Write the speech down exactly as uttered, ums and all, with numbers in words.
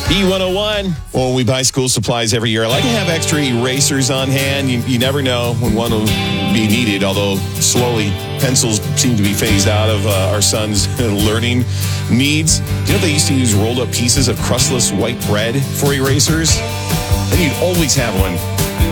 B one oh one. Well, we buy school supplies every year. I like to have extra erasers on hand. You, you never know when one will be needed, although slowly pencils seem to be phased out of uh, our son's learning needs. Do you know they used to use rolled up pieces of crustless white bread for erasers? And you'd always have one